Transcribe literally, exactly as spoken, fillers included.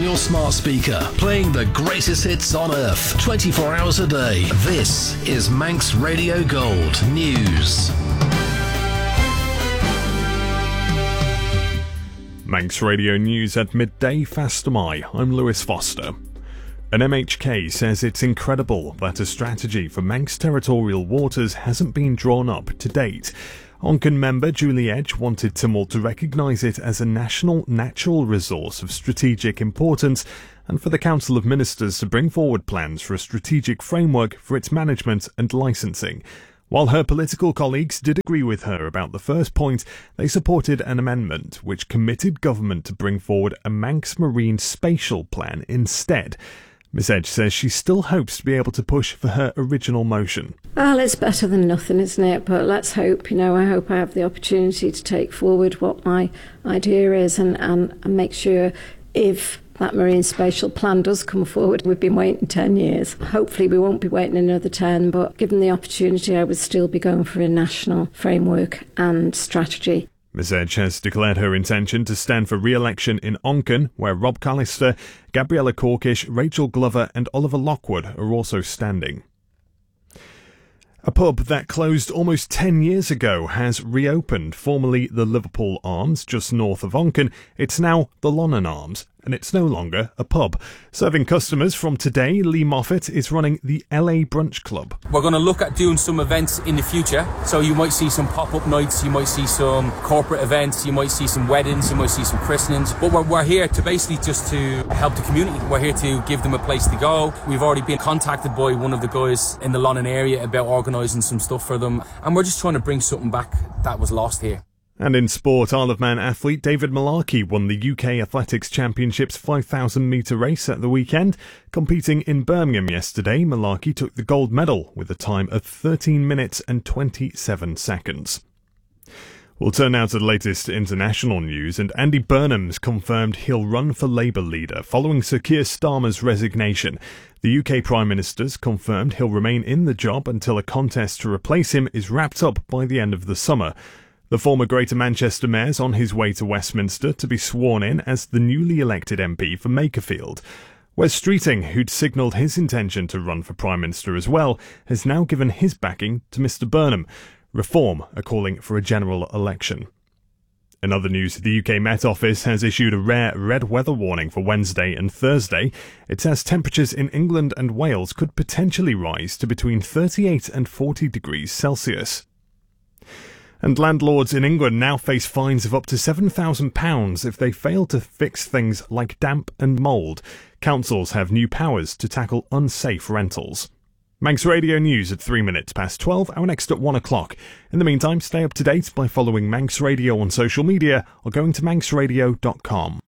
on your smart speaker, playing the greatest hits on earth, twenty-four hours a day. This is Manx Radio Gold News. Manx Radio News at midday, Fastamai. I'm Lewis Foster. An M H K says it's incredible that a strategy for Manx territorial waters hasn't been drawn up to date. Onken member Julie Edge wanted Tynwald to recognise it as a national natural resource of strategic importance and for the Council of Ministers to bring forward plans for a strategic framework for its management and licensing. While her political colleagues did agree with her about the first point, they supported an amendment which committed government to bring forward a Manx Marine Spatial Plan instead. Miss Edge says she still hopes to be able to push for her original motion. Well, it's better than nothing, isn't it? But let's hope, you know, I hope I have the opportunity to take forward what my idea is and, and, and make sure if that Marine Spatial Plan does come forward. We've been waiting ten years. Hopefully we won't be waiting another ten, but given the opportunity, I would still be going for a national framework and strategy. Miss Edge has declared her intention to stand for re-election in Onken, where Rob Callister, Gabriella Corkish, Rachel Glover and Oliver Lockwood are also standing. A pub that closed almost ten years ago has reopened, formerly the Liverpool Arms, just north of Onken. It's now the Lonnan Arms, and it's no longer a pub. Serving customers from today, Lee Moffat is running the L A Brunch Club. We're going to look at doing some events in the future. So you might see some pop-up nights, you might see some corporate events, you might see some weddings, you might see some christenings. But we're, we're here to basically just to help the community. We're here to give them a place to go. We've already been contacted by one of the guys in the Lonnan area about organising some stuff for them. And we're just trying to bring something back that was lost here. And in sport, Isle of Man athlete David Malarkey won the U K Athletics Championships five thousand metre race at the weekend. Competing in Birmingham yesterday, Malarkey took the gold medal with a time of thirteen minutes and twenty-seven seconds. We'll turn now to the latest international news, and Andy Burnham's confirmed he'll run for Labour leader following Sir Keir Starmer's resignation. The U K Prime Minister's confirmed he'll remain in the job until a contest to replace him is wrapped up by the end of the summer. The former Greater Manchester Mayor's on his way to Westminster to be sworn in as the newly elected M P for Makerfield. Wes Streeting, who'd signalled his intention to run for Prime Minister as well, has now given his backing to Mr Burnham. Reform are calling for a general election. In other news, the U K Met Office has issued a rare red weather warning for Wednesday and Thursday. It says temperatures in England and Wales could potentially rise to between thirty-eight and forty degrees Celsius. And landlords in England now face fines of up to seven thousand pounds if they fail to fix things like damp and mould. Councils have new powers to tackle unsafe rentals. Manx Radio News at three minutes past twelve, our next at one o'clock. In the meantime, stay up to date by following Manx Radio on social media or going to manx radio dot com.